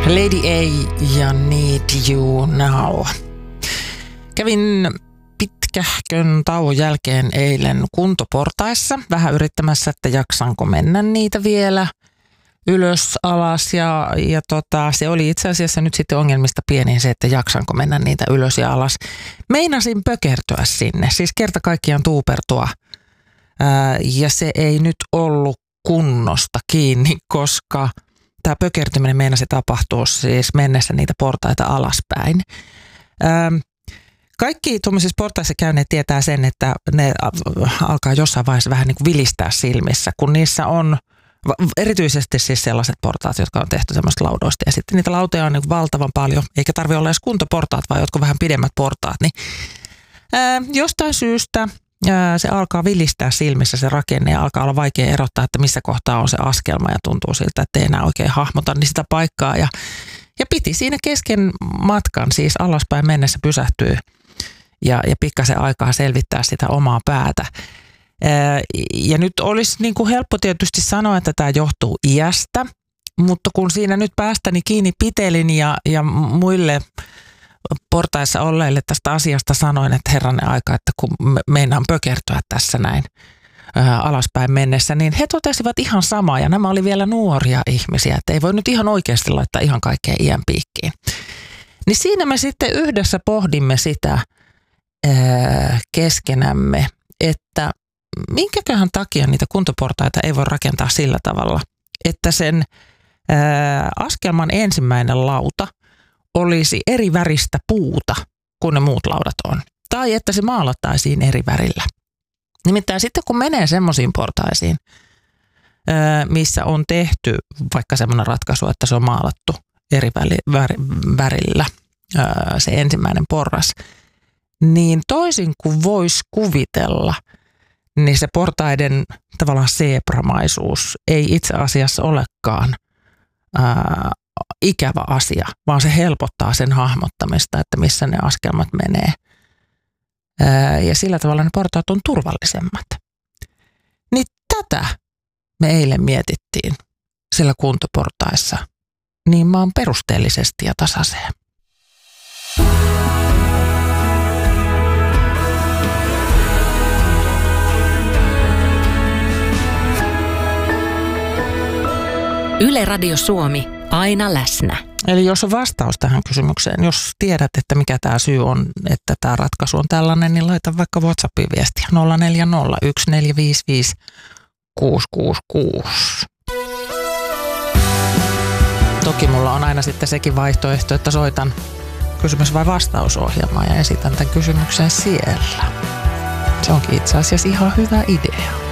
Lady A ja Need You Now. Kävin pitkähkön tauon jälkeen eilen kuntoportaissa vähän yrittämässä, että jaksanko mennä niitä vielä ylös, alas ja se oli itse asiassa nyt sitten ongelmista pieniin se, että jaksanko mennä niitä ylös ja alas. Meinasin pökertyä sinne, siis kerta kaikkiaan tuupertua ja se ei nyt ollut kunnosta kiinni, koska tämä pökertyminen meinasi tapahtua siis mennessä niitä portaita alaspäin. Kaikki tuollaisissa portaissa käyneet tietää sen, että ne alkaa jossain vaiheessa vähän niin kuin vilistää silmissä, kun niissä on erityisesti siis sellaiset portaat, jotka on tehty semmoista laudoista. Ja sitten niitä lautoja on niin kuin valtavan paljon, eikä tarvitse olla edes kuntoportaat, vaan jotkut vähän pidemmät portaat. Niin, jostain syystä se alkaa vilistää silmissä se rakenne ja alkaa olla vaikea erottaa, että missä kohtaa on se askelma ja tuntuu siltä, että ei enää oikein hahmota niin sitä paikkaa. Ja piti siinä kesken matkan siis alaspäin mennessä pysähtyä ja pikkasen aikaa selvittää sitä omaa päätä. Ja nyt olisi niin kuin helppo tietysti sanoa, että tämä johtuu iästä, mutta kun siinä nyt päästäni kiinni pitelin ja muille portaissa olleille tästä asiasta sanoin, että herranen aika, että kun meinaan pökertyä tässä näin alaspäin mennessä, niin he totesivat ihan samaa ja nämä oli vielä nuoria ihmisiä, että ei voi nyt ihan oikeasti laittaa ihan kaikkea iän piikkiin. Niin siinä me sitten yhdessä pohdimme sitä keskenämme, että minkäköhän takia niitä kuntoportaita ei voi rakentaa sillä tavalla, että sen askelman ensimmäinen lauta olisi eri väristä puuta kuin ne muut laudat on. Tai että se maalattaisiin eri värillä. Nimittäin sitten kun menee semmoisiin portaisiin, missä on tehty vaikka semmoinen ratkaisu, että se on maalattu eri värillä se ensimmäinen porras, niin toisin kuin voisi kuvitella, niin se portaiden tavallaan seepramaisuus ei itse asiassa olekaan ikävä asia, vaan se helpottaa sen hahmottamista, että missä ne askelmat menee. Ja sillä tavalla ne portaat on turvallisemmat. Niin tätä me eilen mietittiin sillä kuntoportaissa niin maan perusteellisesti ja tasaiseen. Yle Radio Suomi, aina läsnä. Eli jos on vastaus tähän kysymykseen, jos tiedät, että mikä tämä syy on, että tämä ratkaisu on tällainen, niin laita vaikka WhatsAppiin viestiä 0401455666. Toki mulla on aina sitten sekin vaihtoehto, että soitan kysymys- vai vastausohjelmaan ja esitän tämän kysymyksen siellä. Se onkin itse asiassa ihan hyvä idea.